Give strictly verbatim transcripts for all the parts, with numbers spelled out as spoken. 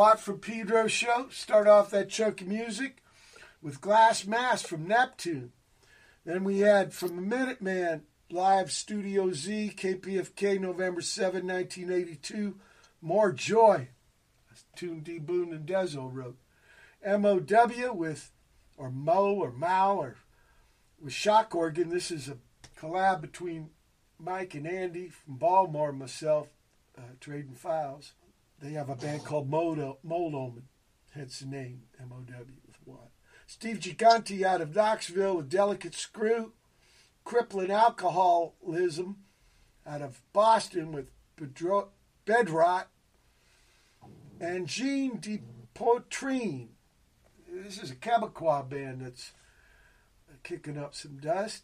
Lot from Pedro Show. Start off that chunk of music with Glass Mass from Neptune. Then we had from the Minuteman Live Studio Z, K P F K, November seventh, nineteen eighty-two. More Joy. That's a tune D. Boone and Dezo wrote. M O W with, or Mo or Mao, or with Shock Organ. This is a collab between Mike and Andy from Baltimore and myself, uh, Trading Files. They have a band called Mold, Mold Omen, hence the name, M O W with what. Steve Gigante out of Knoxville with Delicate Screw. Crippling Alcoholism out of Boston with Bedro- Bedrot. And Jean DePoitrine. This is a Quebecois band that's kicking up some dust.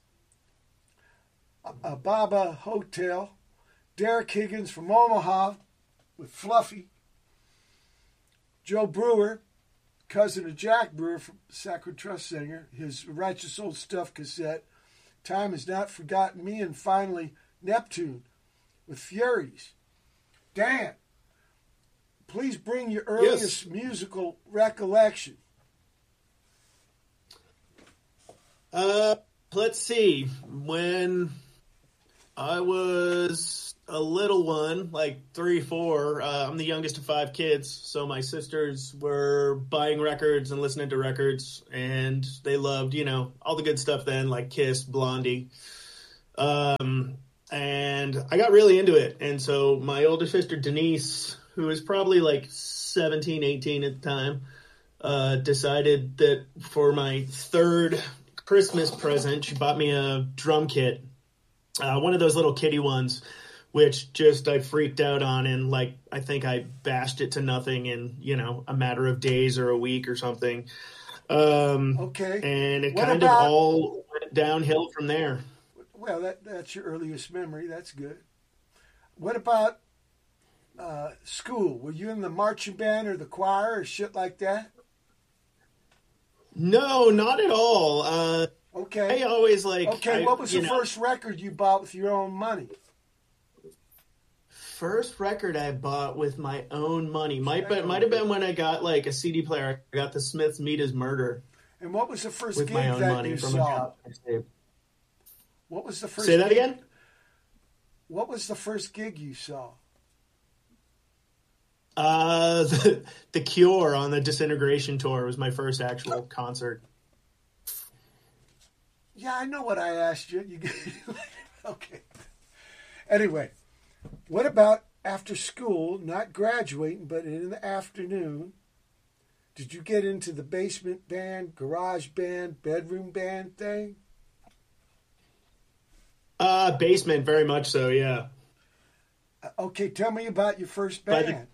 A Baba Hotel. Derek Higgins from Omaha with Fluffy. Joe Brewer, cousin of Jack Brewer, from Sacred Trust singer, his Righteous Old Stuff cassette. Time Has Not Forgotten Me. And finally, Neptune with Furies. Dan, please bring your earliest yes. musical recollection. Uh, let's see. When I was a little one, like three, four, uh, I'm the youngest of five kids, so my sisters were buying records and listening to records, and they loved, you know, all the good stuff then, like Kiss, Blondie. Um, and I got really into it, and so my older sister, Denise, who was probably like seventeen, eighteen at the time, uh, decided that for my third Christmas present, she bought me a drum kit, uh, one of those little kiddie ones, which just I freaked out on, and like I think I bashed it to nothing in, you know, a matter of days or a week or something. Um, okay. And it what kind about, of all went downhill from there. Well, that that's your earliest memory. That's good. What about uh, school? Were you in the marching band or the choir or shit like that? No, not at all. Uh, okay. I always like. Okay, I, what was the know, first record you bought with your own money? First record I bought with my own money might be, might have been when I got like a C D player. I got the Smiths' Meet His Murder. And what was the first with gig my own that money you from saw? A what was the first? Say that gig? again. What was the first gig you saw? Uh, the, the Cure on the Disintegration tour was my first actual concert. Yeah, I know what I asked you. You okay? Anyway. What about after school, not graduating, but in the afternoon, did you get into the basement band, garage band, bedroom band thing? Uh, basement, very much so, yeah. Uh, okay, tell me about your first band.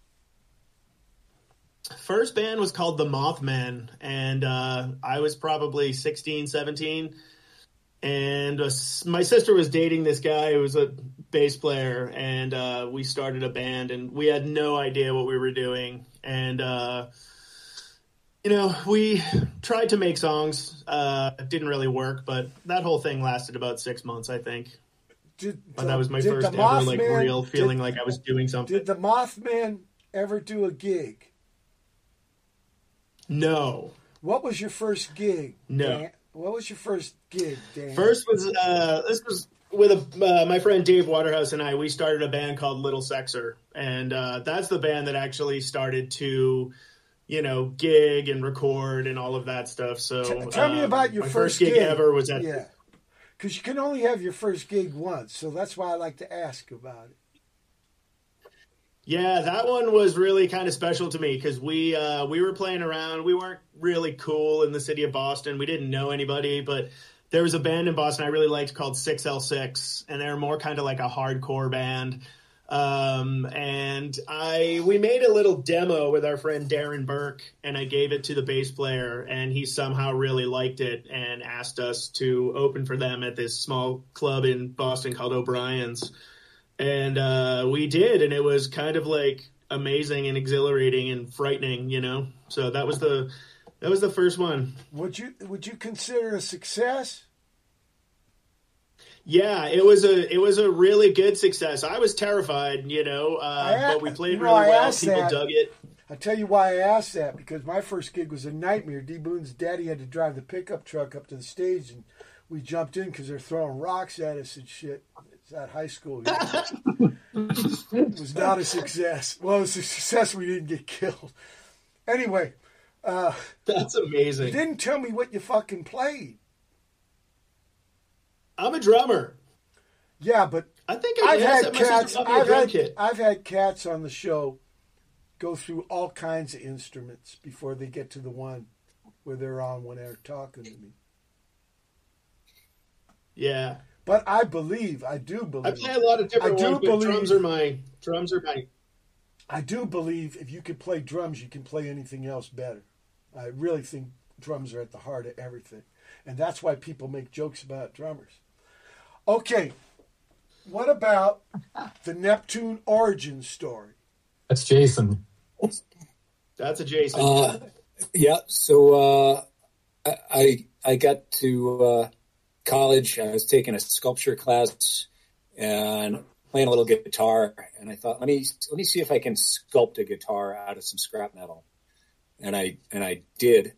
The first band was called The Mothman, and uh, I was probably sixteen, seventeen, and uh, my sister was dating this guy who was a bass player, and uh, we started a band, and we had no idea what we were doing. And, uh, you know, we tried to make songs. Uh, it didn't really work, but that whole thing lasted about six months, I think. Did, but that was my first ever, Mothman, like, real feeling did, like I was doing something. Did the Mothman ever do a gig? No. What was your first gig? No. Dan? What was your first gig, Dan? First was, uh, this was with a, uh, my friend Dave Waterhouse and I, we started a band called Little Sexer. And uh, that's the band that actually started to, you know, gig and record and all of that stuff. So T- tell me about your my first, first gig, gig ever was at... Yeah, because you can only have your first gig once. So that's why I like to ask about it. Yeah, that one was really kind of special to me because we uh, we were playing around. We weren't really cool in the city of Boston. We didn't know anybody, but there was a band in Boston I really liked called six L six, and they were more kind of like a hardcore band. Um, and I we made a little demo with our friend Darren Burke, and I gave it to the bass player, and he somehow really liked it and asked us to open for them at this small club in Boston called O'Brien's. And uh, we did, and it was kind of like amazing and exhilarating and frightening, you know. So that was the that was the first one. Would you would you consider a success? Yeah, it was a it was a really good success. I was terrified, you know, uh, I, but we played you know, really I well. asked People that, dug it. I'll tell you why I asked that, because my first gig was a nightmare. D. Boone's daddy had to drive the pickup truck up to the stage, and we jumped in because they're throwing rocks at us and shit. It's at high school. It was not a success. Well, it was a success. We didn't get killed. Anyway. Uh, That's amazing. You didn't tell me what you fucking played. I'm a drummer. Yeah, but I think I I've had my cats. I've had, kit. I've had cats on the show go through all kinds of instruments before they get to the one where they're on when they're talking to me. Yeah, but I believe, I do believe. I play a lot of different I do ones, believe, but drums are my drums are my. I do believe if you can play drums, you can play anything else better. I really think drums are at the heart of everything, and that's why people make jokes about drummers. Okay, what about the Neptune origin story? That's Jason. That's a Jason. Uh, yeah. So uh, I I got to uh, college. I was taking a sculpture class and playing a little guitar, and I thought, let me let me see if I can sculpt a guitar out of some scrap metal, and I and I did,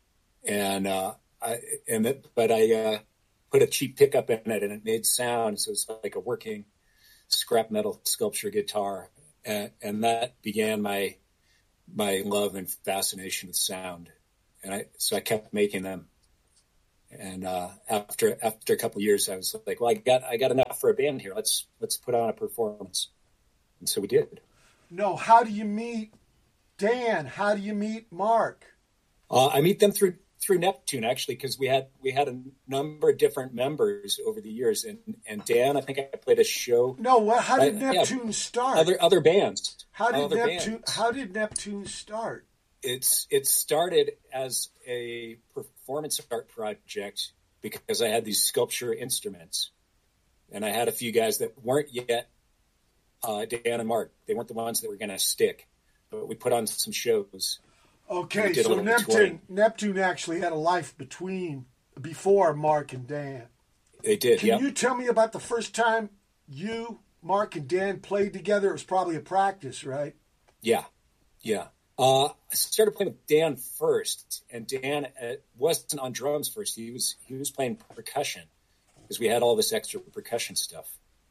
and uh, I and it, but I uh, put a cheap pickup in it, and it made sound, so it's like a working scrap metal sculpture guitar. And, and that began my my love and fascination with sound, and I so I kept making them. And uh, after after a couple of years, I was like, "Well, I got I got enough for a band here. Let's let's put on a performance." And so we did. No, how do you meet Dan? How do you meet Mark? Uh, I meet them through through Neptune, actually, because we had we had a number of different members over the years, and, and Dan, I think I played a show. No, well, how did uh, Neptune yeah, start? Other other bands. How did other Neptune? Bands. How did Neptune start? It's it started as a performance art project because I had these sculpture instruments, and I had a few guys that weren't yet uh, Dan and Mark. They weren't the ones that were going to stick, but we put on some shows. Okay, so Neptune Neptune actually had a life between before Mark and Dan. They did. Can yep. you tell me about the first time you, Mark, and Dan played together? It was probably a practice, right? Yeah, yeah. Uh, I started playing with Dan first, and Dan uh, wasn't on drums first. He was he was playing percussion because we had all this extra percussion stuff.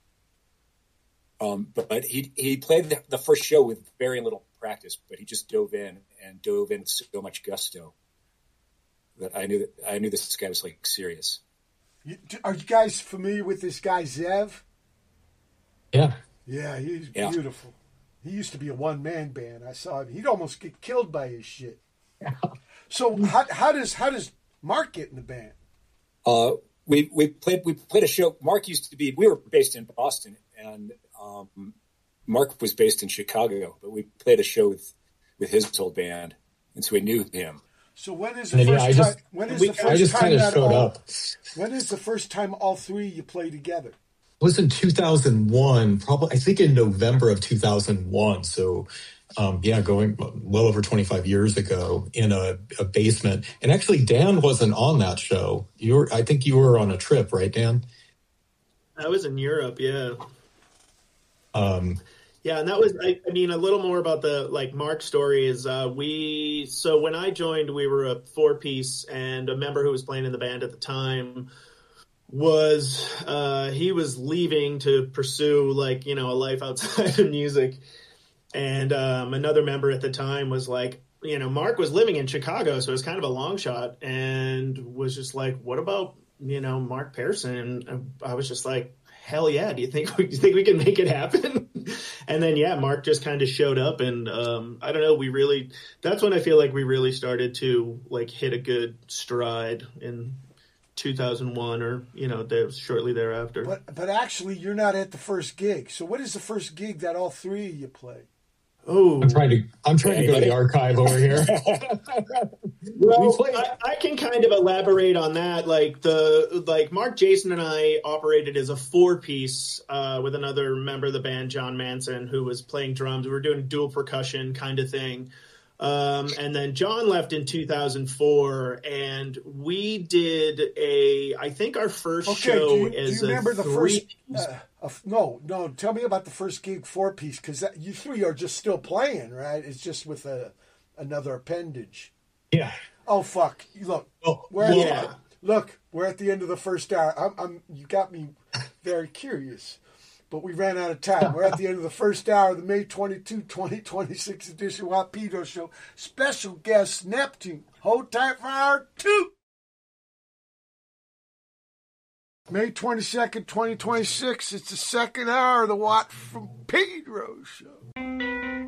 Um, but, but he he played the, the first show with very little practice, but he just dove in and dove in with so much gusto that I knew that I knew this guy was like serious. You, are you guys familiar with this guy Zev? Yeah. Yeah, he's Yeah. beautiful. He used to be a one-man band. I saw him. He'd almost get killed by his shit. So how, how does how does Mark get in the band? Uh, we we played we played a show. Mark used to be. We were based in Boston, and um, Mark was based in Chicago. But we played a show with with his old band, and so we knew him. So when is the And first yeah, I time? just- when is we- the first I just time kinda that showed all, up. When is the first time all three you play together? It was in two thousand one, probably, I think in November of two thousand one. So, um, yeah, going well over twenty-five years ago in a, a basement. And actually, Dan wasn't on that show. You were, I think you were on a trip, right, Dan? I was in Europe, yeah. Um, Yeah, and that was, I, I mean, a little more about the, like, Mark story is uh, we, so when I joined, we were a four-piece, and a member who was playing in the band at the time was, uh, he was leaving to pursue, like, you know, a life outside of music. And um, another member at the time was like, you know, Mark was living in Chicago, so it was kind of a long shot, and was just like, what about, you know, Mark Pearson? And I was just like, hell yeah, do you think we, do you think we can make it happen? And then, yeah, Mark just kind of showed up, and um, I don't know, we really, that's when I feel like we really started to, like, hit a good stride in two thousand one or, you know, there, shortly thereafter. But but actually, you're not at the first gig. So what is the first gig that all three of you play? Oh, I'm trying to, I'm trying to go to the archive over here. Well, We played- I, I can kind of elaborate on that. Like the like Mark, Jason, and I operated as a four piece uh, with another member of the band, John Manson, who was playing drums. We were doing dual percussion kind of thing. Um, and then John left in two thousand four, and we did a, I think our first Okay, show do you, do is you remember a the three. first? Uh, uh, no, no. Tell me about the first gig four piece, because you three are just still playing, right? It's just with a another appendage. Yeah. Oh fuck! Look, Well, we're at yeah. the, look, we're at the end of the first hour. I'm, I'm, you got me very curious, but we ran out of time. We're at the end of the first hour of the May twenty-second, twenty twenty-six edition Wapedo Show. Special guest Neptune. Hold tight for hour two. May twenty-second, twenty twenty-six. It's the second hour of the Watt from Pedro Show.